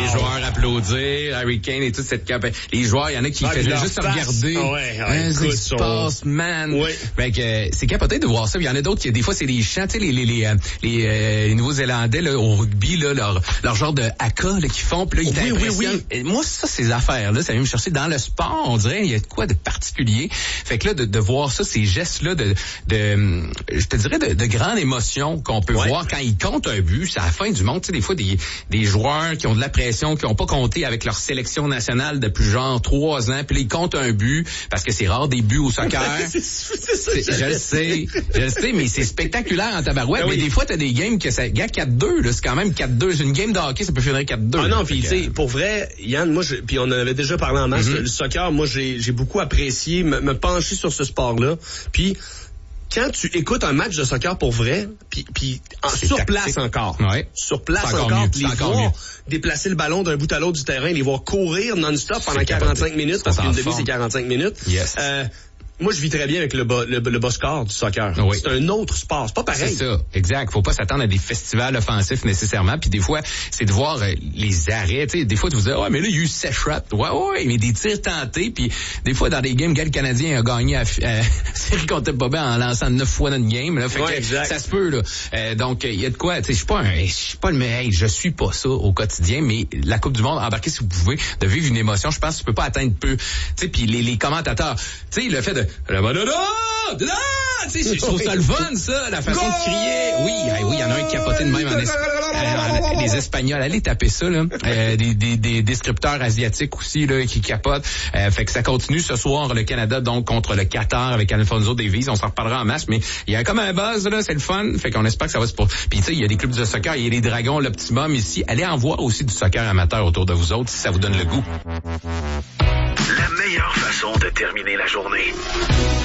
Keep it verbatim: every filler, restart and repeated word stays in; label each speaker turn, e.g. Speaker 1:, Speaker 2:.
Speaker 1: les joueurs applaudir, Harry Kane et toute cette cap. Les joueurs, il y en a qui
Speaker 2: ah,
Speaker 1: faisaient juste
Speaker 2: passe.
Speaker 1: regarder.
Speaker 2: Ah ouais,
Speaker 1: hein,
Speaker 2: ouais, écoute,
Speaker 1: se passe, man.
Speaker 2: Oui.
Speaker 1: Fait que euh, c'est capoté de voir ça. Il y en a d'autres qui, des fois, c'est des chants, tu sais, les les les, euh, les, euh, les Nouveaux-Zélandais là, au rugby, là, leur leur genre de haka là, qu'ils font, puis là, ils
Speaker 2: oui,
Speaker 1: t'impressionnent.
Speaker 2: oui, oui.
Speaker 1: Et moi, ça, ces affaires-là, ça vient me chercher dans le sport. On dirait, il y a de quoi de particulier. Fait que là, de, de voir ça, ces gestes-là de, de, je te dirais, de, de grande émotion qu'on peut
Speaker 2: ouais.
Speaker 1: voir quand ils comptent un but. C'est à la fin du monde. Tu sais, des fois, des, des joueurs qui ont de la pression, qui n'ont pas compté avec leur sélection nationale depuis genre trois ans, puis là, ils comptent un but, parce que c'est rare des buts au soccer.
Speaker 2: c'est, c'est ça,
Speaker 1: c'est, je le sais, je le sais, mais c'est spectaculaire en tabarouette.
Speaker 2: Ben oui.
Speaker 1: Mais des fois, t'as des games que ça, gars, quatre deux, là, c'est quand même quatre deux. C'est une game de hockey, ça peut finir quatre deux.
Speaker 2: Ah non, puis
Speaker 1: que...
Speaker 2: tu sais, pour vrai, Yann, moi, je, puis on en avait déjà parlé en masse, mm-hmm. le soccer, moi, j'ai, j'ai beaucoup apprécié, me, me pencher sur ce sport-là. Puis quand tu écoutes un match de soccer pour vrai, puis puis sur tactique. Place encore,
Speaker 1: ouais.
Speaker 2: sur place
Speaker 1: c'est
Speaker 2: encore,
Speaker 1: encore
Speaker 2: les
Speaker 1: encore
Speaker 2: voir
Speaker 1: mieux.
Speaker 2: Déplacer le ballon d'un bout à l'autre du terrain, les voir courir non-stop pendant quarante-cinq minutes, parce qu'une demi c'est quarante-cinq minutes.
Speaker 1: Yes.
Speaker 2: Euh, moi, je vis très bien avec le bas, le, le bas score du soccer. Oui. C'est un autre sport, c'est pas pareil.
Speaker 1: C'est ça, exact. Faut pas s'attendre à des festivals offensifs nécessairement. Puis des fois, c'est de voir euh, les arrêts. Tu sais, des fois, tu vous dis, ouais, mais là, il y a eu sept shots. Ouais, ouais, mais des tirs tentés. Puis des fois, dans des games, le Canadien a gagné à euh, série contre Bobet en lançant neuf fois dans une game. Là. Fait
Speaker 2: ouais,
Speaker 1: que
Speaker 2: exact.
Speaker 1: Ça se peut, là. Euh, donc, il y a de quoi. Tu sais, je suis pas un, je suis pas le hey, je suis pas ça au quotidien, mais la Coupe du Monde, embarquez si vous pouvez, de vivre une émotion. Je pense que tu peux pas atteindre peu. Tu sais, puis les, les commentateurs, tu sais, le fait de Oh, de là! Tu sais, je trouve ça le fun, ça, la façon de crier. Oui, oui, il y en a un qui capoté de même en Espagne. Les Espagnols, allez taper ça, là. Euh, des, des, des descripteurs asiatiques aussi, là, qui capotent. Euh, fait que ça continue ce soir, le Canada, donc, contre le Qatar avec Alfonso Davies. On s'en reparlera en masse, mais il y a comme un buzz, là, c'est le fun. Fait qu'on espère que ça va se pour. Puis, tu sais, il y a des clubs de soccer, il y a les Dragons, l'Optimum ici. Allez en voir aussi du soccer amateur autour de vous autres, si ça vous donne le goût.
Speaker 3: La meilleure façon de terminer la journée.